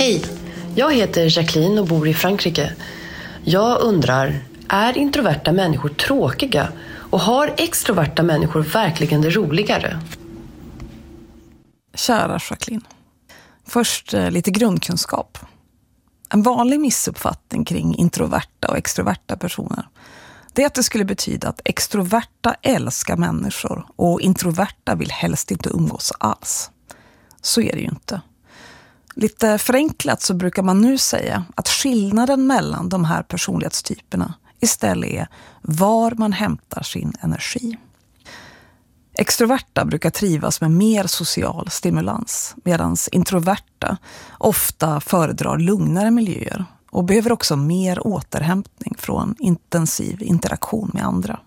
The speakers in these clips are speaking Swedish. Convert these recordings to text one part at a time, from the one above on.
Hej, jag heter Jacqueline och bor i Frankrike. Jag undrar, är introverta människor tråkiga och har extroverta människor verkligen det roligare? Kära Jacqueline. Först lite grundkunskap. En vanlig missuppfattning kring introverta och extroverta personer, det är att det skulle betyda att extroverta älskar människor och introverta vill helst inte umgås alls. Så är det ju inte. Lite förenklat så brukar man nu säga att skillnaden mellan de här personlighetstyperna istället är var man hämtar sin energi. Extroverta brukar trivas med mer social stimulans, medan introverta ofta föredrar lugnare miljöer och behöver också mer återhämtning från intensiv interaktion med andra.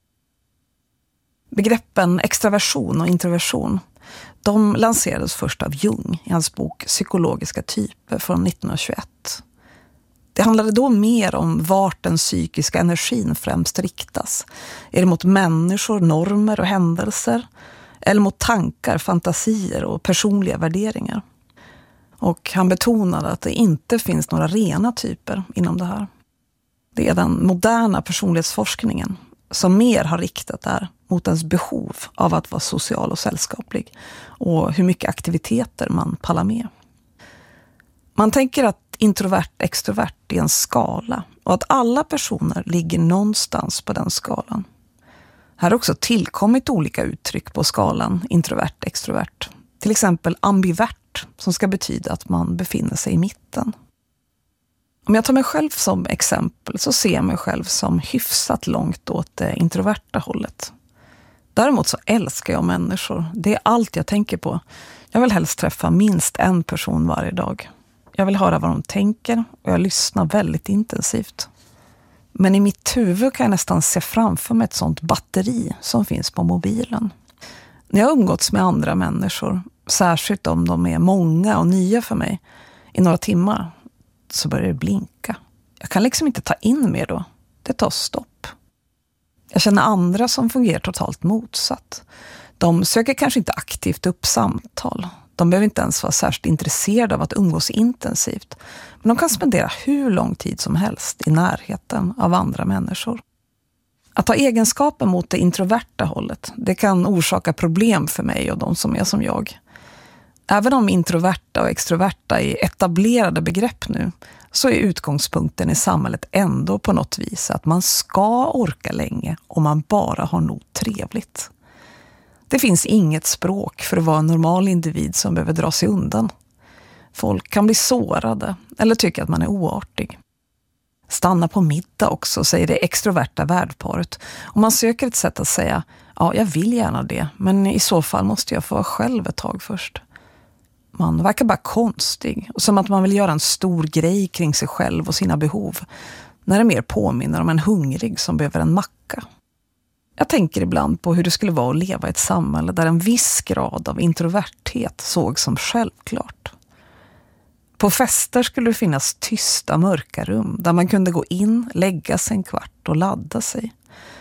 Begreppen extraversion och introversion, de lanserades först av Jung i hans bok Psykologiska typer från 1921. Det handlade då mer om vart den psykiska energin främst riktas. Är det mot människor, normer och händelser? Eller mot tankar, fantasier och personliga värderingar? Och han betonade att det inte finns några rena typer inom det här. Det är den moderna personlighetsforskningen som mer har riktat där mot ens behov av att vara social och sällskaplig och hur mycket aktiviteter man pallar med. Man tänker att introvert-extrovert är en skala och att alla personer ligger någonstans på den skalan. Här har också tillkommit olika uttryck på skalan introvert-extrovert. Till exempel ambivert, som ska betyda att man befinner sig i mitten. Om jag tar mig själv som exempel så ser jag mig själv som hyfsat långt åt det introverta hållet. Däremot så älskar jag människor. Det är allt jag tänker på. Jag vill helst träffa minst en person varje dag. Jag vill höra vad de tänker och jag lyssnar väldigt intensivt. Men i mitt huvud kan jag nästan se framför mig ett sånt batteri som finns på mobilen. När jag umgåtts med andra människor, särskilt om de är många och nya för mig, i några timmar så börjar det blinka. Jag kan liksom inte ta in mer då. Det tar stopp. Jag känner andra som fungerar totalt motsatt. De söker kanske inte aktivt upp samtal. De behöver inte ens vara särskilt intresserade av att umgås intensivt. Men de kan spendera hur lång tid som helst i närheten av andra människor. Att ha egenskaper mot det introverta hållet, det kan orsaka problem för mig och de som är som jag. Även om introverta och extroverta är etablerade begrepp nu, så är utgångspunkten i samhället ändå på något vis att man ska orka länge om man bara har nog trevligt. Det finns inget språk för att vara en normal individ som behöver dra sig undan. Folk kan bli sårade eller tycka att man är oartig. Stanna på middag också, säger det extroverta värdparet. Och man söker ett sätt att säga, ja, jag vill gärna det, men i så fall måste jag få vara själv ett tag först. Man verkar bara konstig och som att man vill göra en stor grej kring sig själv och sina behov, när det mer påminner om en hungrig som behöver en macka. Jag tänker ibland på hur det skulle vara att leva i ett samhälle där en viss grad av introverthet såg som självklart. På fester skulle det finnas tysta, mörka rum där man kunde gå in, lägga sig en kvart och ladda sig.